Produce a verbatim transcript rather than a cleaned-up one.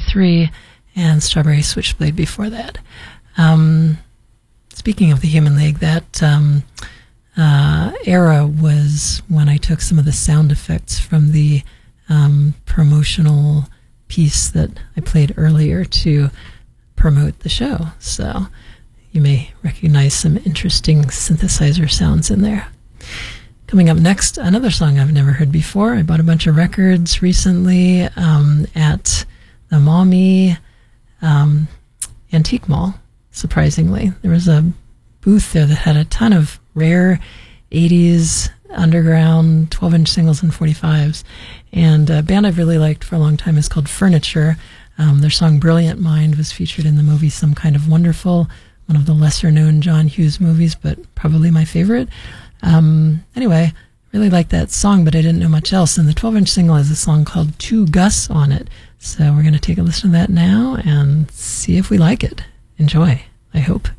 three, and Strawberry Switchblade before that. Um, speaking of the Human League, that um, uh, era was when I took some of the sound effects from the um, promotional piece that I played earlier to promote the show. So you may recognize some interesting synthesizer sounds in there. Coming up next, another song I've never heard before. I bought a bunch of records recently um, at the Maumee um, Antique Mall, surprisingly. There was a booth there that had a ton of rare eighties underground twelve-inch singles and forty-fives. And a band I've really liked for a long time is called Furniture. Um, their song Brilliant Mind was featured in the movie Some Kind of Wonderful, one of the lesser-known John Hughes movies, but probably my favorite. Um, anyway, really liked that song, but I didn't know much else. And the twelve-inch single has a song called To Gus on it. So we're going to take a listen to that now and see if we like it. Enjoy, I hope.